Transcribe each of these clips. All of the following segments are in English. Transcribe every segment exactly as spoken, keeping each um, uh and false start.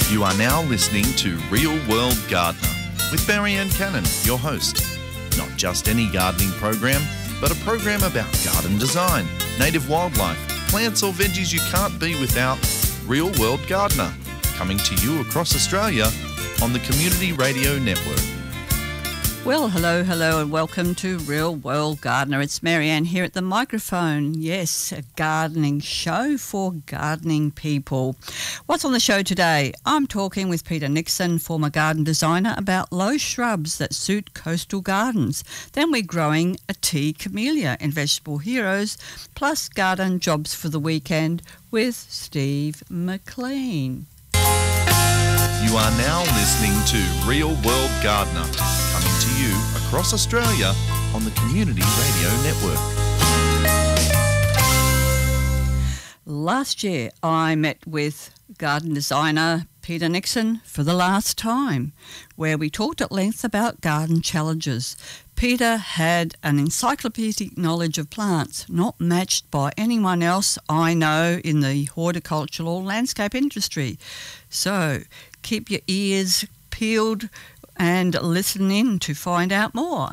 You are now listening to Real World Gardener with Marianne Cannon, your host. Not just any gardening program, but a program about garden design, native wildlife, plants or veggies you can't be without. Real World Gardener, coming to you across Australia on the Community Radio Network. Well, hello, hello, and welcome to Real World Gardener. It's Marianne here at the microphone. Yes, a gardening show for gardening people. What's on the show today? I'm talking with Peter Nixon, former garden designer, about low shrubs that suit coastal gardens. Then we're growing a tea camellia in Vegetable Heroes, plus garden jobs for the weekend with Steve McLean. You are now listening to Real World Gardener, coming to you across Australia on the Community Radio Network. Last year, I met with garden designer Peter Nixon for the last time, where we talked at length about garden challenges. Peter had an encyclopedic knowledge of plants, not matched by anyone else I know in the horticultural landscape industry. So keep your ears peeled and listen in to find out more.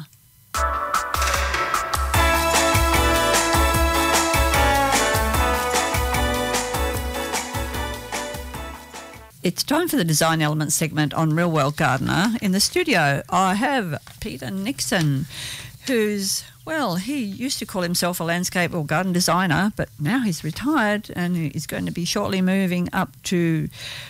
It's time for the Design Element segment on Real World Gardener. In the studio, I have Peter Nixon, who's, well, he used to call himself a landscape or garden designer, but now he's retired and he's going to be shortly moving up to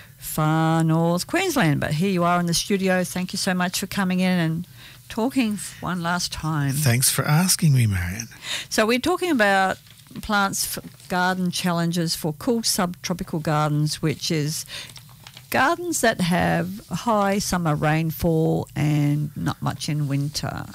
far north Queensland. But here you are in the studio. Thank you so much for coming in and talking one last time. Thanks for asking me, Marianne. So we're talking about plants for garden challenges for cool subtropical gardens, which is gardens that have high summer rainfall and not much in winter.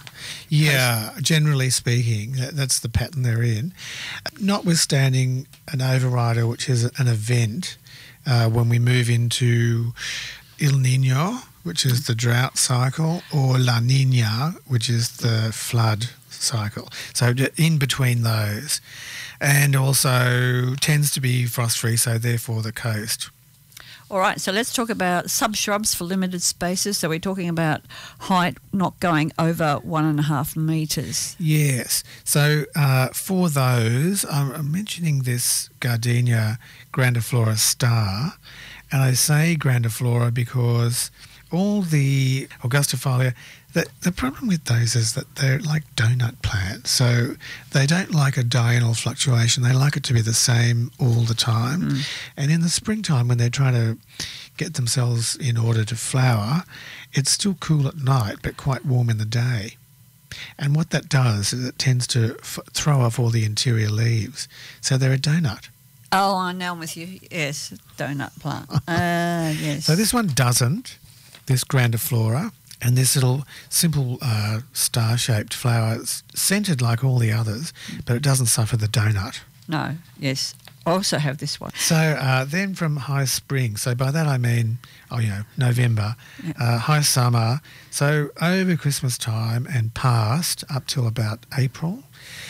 Yeah, generally speaking, that, that's the pattern they're in. Notwithstanding an overrider, which is an event, uh, when we move into El Niño, which is the drought cycle, or La Niña, which is the flood cycle. So in between those. And also tends to be frost-free, so therefore the coast. All right, so let's talk about subshrubs for limited spaces. So we're talking about height not going over one and a half metres. Yes. So uh, for those, I'm, I'm mentioning this Gardenia grandiflora star, and I say grandiflora because all the Augustifolia, the, the problem with those is that they're like donut plants. So they don't like a diurnal fluctuation. They like it to be the same all the time. Mm. And in the springtime, when they're trying to get themselves in order to flower, it's still cool at night but quite warm in the day. And what that does is it tends to f- throw off all the interior leaves. So they're a donut. Oh, I know I'm with you. Yes, donut plant. uh, yes. So this one doesn't, this grandiflora. And this little simple uh, star-shaped flower, it's scented like all the others, but it doesn't suffer the donut. No, yes. I also have this one. So uh, then from high spring, so by that I mean, oh, you know, November, yeah. uh, high summer, so over Christmas time and past up till about April,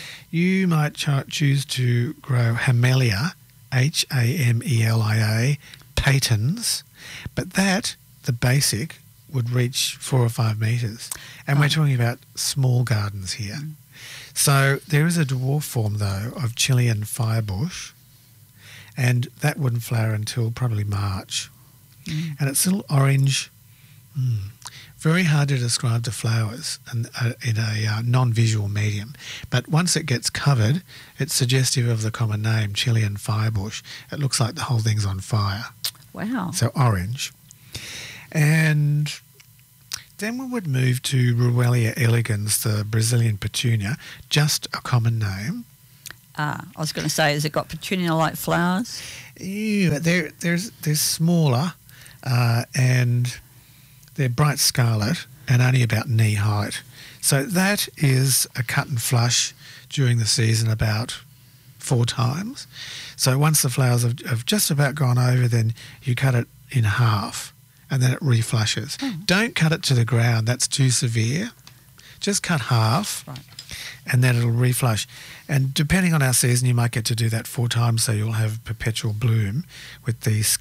you might ch- choose to grow Hamelia, H A M E L I A, patens, but that, the basic, would reach four or five metres. And oh. we're talking about small gardens here. Mm. So there is a dwarf form, though, of Chilean firebush, and that wouldn't flower until probably March. Mm. And it's little orange, mm, very hard to describe the flowers in a, in a uh, non-visual medium. But once it gets covered, it's suggestive of the common name, Chilean firebush. It looks like the whole thing's on fire. Wow. So orange. And then we would move to Ruellia elegans, the Brazilian petunia, just a common name. Ah, I was going to say, has it got petunia-like flowers? Yeah, they're, they're, they're smaller uh, and they're bright scarlet and only about knee height. So that is a cut and flush during the season about four times. So once the flowers have, have just about gone over, then you cut it in half. And then it reflushes. Oh. Don't cut it to the ground. That's too severe. Just cut half, right, and then it'll reflush. And depending on our season, you might get to do that four times, so you'll have perpetual bloom with the scarlet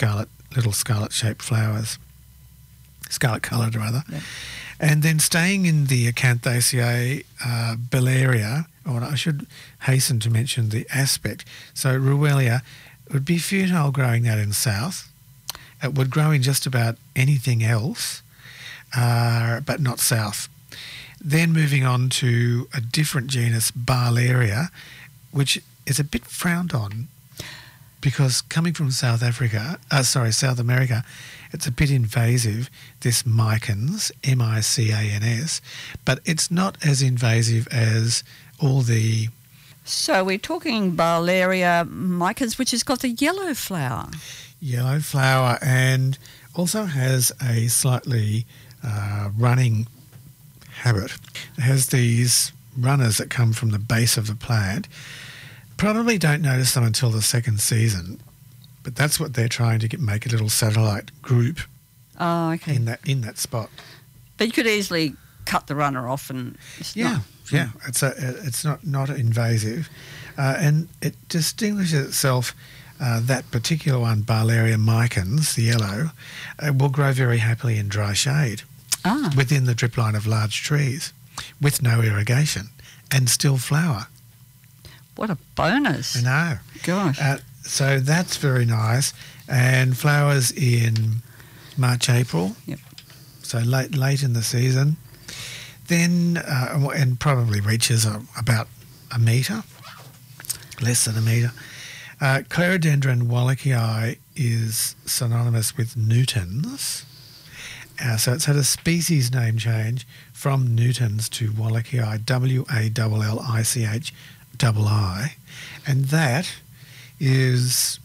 little scarlet-shaped flowers, scarlet-coloured rather. Yep. And then staying in the Acanthaceae uh, Bellaria, or I should hasten to mention the aspect. So Ruellia, it would be futile growing that in south. It would grow in just about anything else, uh, but not south. Then moving on to a different genus, Barleria, which is a bit frowned on because coming from South Africa, uh, sorry, South America, it's a bit invasive, this micans, M I C A N S, but it's not as invasive as all the... So we're talking Barleria micans, which has got the yellow flower. Yellow flower, and also has a slightly uh, running habit. It has these runners that come from the base of the plant. Probably don't notice them until the second season, but that's what they're trying to get, make a little satellite group Oh, okay. in that in that spot. But you could easily cut the runner off and... It's Yeah, not, yeah. It's a it's not not invasive, uh, and it distinguishes itself. Uh, that particular one, Barleria micans, the yellow, uh, will grow very happily in dry shade Ah. within the drip line of large trees, with no irrigation, and still flower. What a bonus. I know. Gosh. Uh, so that's very nice, and flowers in March, April. Yep. So late late in the season. Then, uh, and probably reaches a, about a metre, less than a metre. Uh, Clerodendron wallachii is synonymous with Newtons. Uh, so it's had a species name change from Newtons to wallachii, W A L L I C H I I. And that is,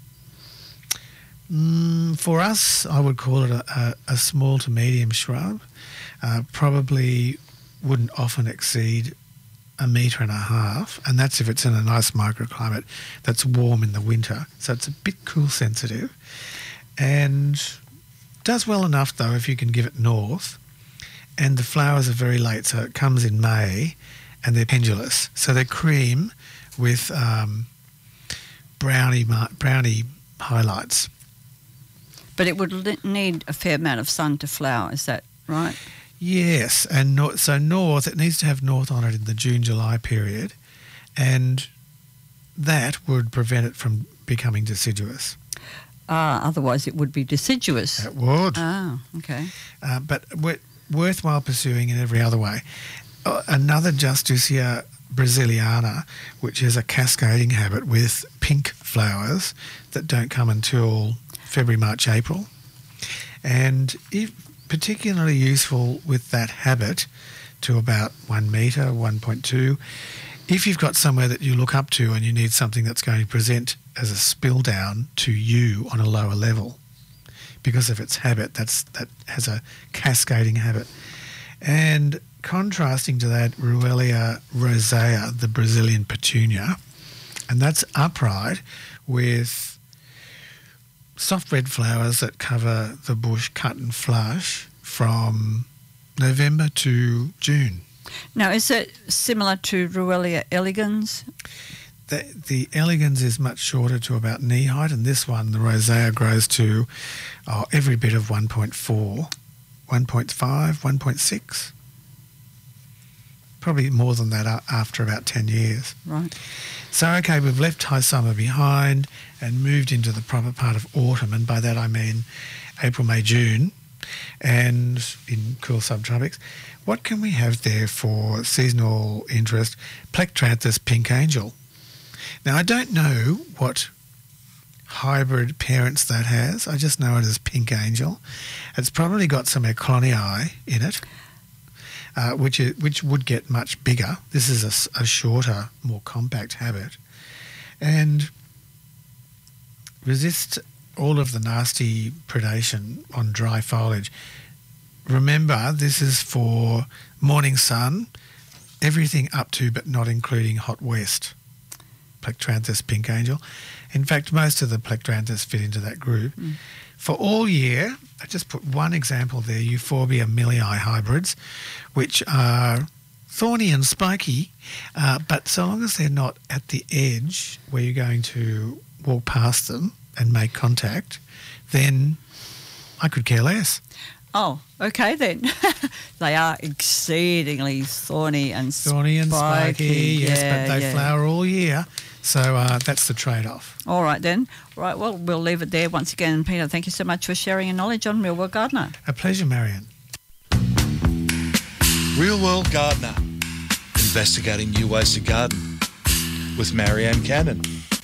mm, for us, I would call it a, a, a small to medium shrub. Uh, probably wouldn't often exceed a metre and a half, and that's if it's in a nice microclimate that's warm in the winter. So it's a bit cool sensitive, and does well enough though if you can give it north. And the flowers are very late, so it comes in May, and they're pendulous. So they're cream with um, brownie brownie highlights. But it would li- need a fair amount of sun to flower, is that right? Yes, and nor- so north, it needs to have north on it in the June-July period, and that would prevent it from becoming deciduous. Ah, otherwise it would be deciduous. It would. Ah, okay. Uh, but w- worthwhile pursuing in every other way. Uh, another Justicia brasiliana, which is a cascading habit with pink flowers that don't come until February, March, April. And if particularly useful with that habit to about one metre, one point two. If you've got somewhere that you look up to and you need something that's going to present as a spill down to you on a lower level, because of its habit, that's that has a cascading habit. And contrasting to that, Ruellia rosea, the Brazilian petunia, and that's upright with soft red flowers that cover the bush cut and flush from November to June. Now, is it similar to Ruellia elegans? The, the elegans is much shorter, to about knee height, and this one, the rosea, grows to oh, every bit of one point four, one point five, one point six. Probably more than that after about ten years. Right. So, okay, we've left high summer behind and moved into the proper part of autumn, and by that I mean April, May, June, and in cool subtropics. What can we have there for seasonal interest? Plectranthus pink angel. Now, I don't know what hybrid parents that has. I just know it as pink angel. It's probably got some Eclonii in it, uh, which is, which would get much bigger. This is a, a shorter, more compact habit, and resists all of the nasty predation on dry foliage. Remember, this is for morning sun, everything up to but not including hot west. Plectranthus pink angel. In fact, most of the Plectranthus fit into that group. Mm. For all year, I just put one example there, Euphorbia millii hybrids, which are thorny and spiky, uh, but so long as they're not at the edge where you're going to walk past them and make contact, then I could care less. Oh, okay then. They are exceedingly thorny and Thorny and spiky, yes, yeah, but they yeah. flower all year. So uh, that's the trade-off. All right then. Right, well, we'll leave it there. Once again, Peter, thank you so much for sharing your knowledge on Real World Gardener. A pleasure, Marianne. Real World Gardener, investigating new ways to garden with Marianne Cannon.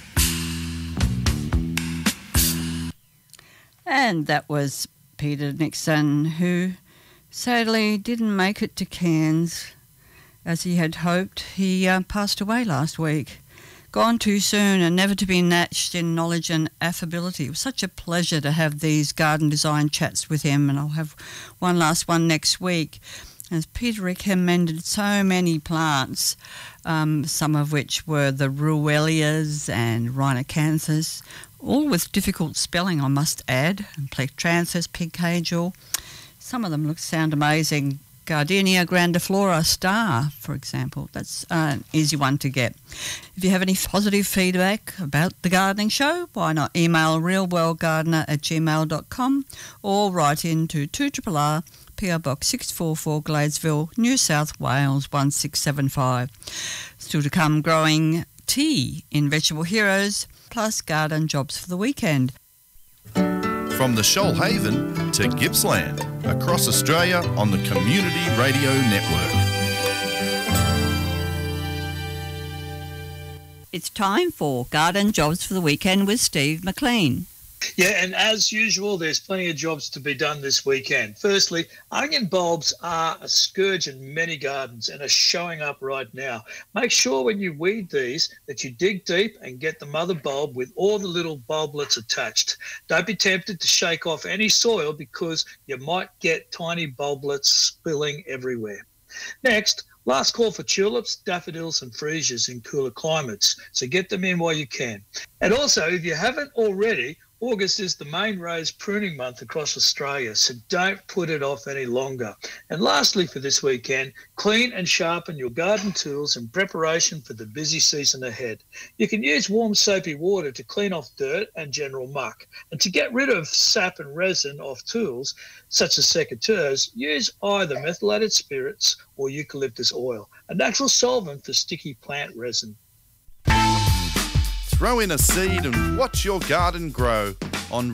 And that was Peter Nixon, who sadly didn't make it to Cairns as he had hoped. He uh, passed away last week. Gone too soon and never to be matched in knowledge and affability. It was such a pleasure to have these garden design chats with him, and I'll have one last one next week. As Peter recommended so many plants, um, some of which were the Ruellias and Rhinocanthus, all with difficult spelling, I must add, and Plectranthus, Pigcagel. Some of them look sound amazing. Gardenia grandiflora star, for example. That's uh, an easy one to get. If you have any positive feedback about the gardening show, why not email realworldgardener at gmail dot com or write in to two R R R, P O Box six four four, Gladesville, New South Wales one six seven five. Still to come, growing tea in Vegetable Heroes, plus garden jobs for the weekend. From the Shoalhaven to Gippsland, across Australia on the Community Radio Network. It's time for Garden Jobs for the Weekend with Steve McLean. Yeah, and as usual, there's plenty of jobs to be done this weekend. Firstly, onion bulbs are a scourge in many gardens and are showing up right now. Make sure when you weed these that you dig deep and get the mother bulb with all the little bulblets attached. Don't be tempted to shake off any soil because you might get tiny bulblets spilling everywhere. Next, last call for tulips, daffodils and freesias in cooler climates, so get them in while you can. And also, if you haven't already, August is the main rose pruning month across Australia, so don't put it off any longer. And lastly for this weekend, clean and sharpen your garden tools in preparation for the busy season ahead. You can use warm soapy water to clean off dirt and general muck. And to get rid of sap and resin off tools, such as secateurs, use either methylated spirits or eucalyptus oil, a natural solvent for sticky plant resin. Throw in a seed and watch your garden grow.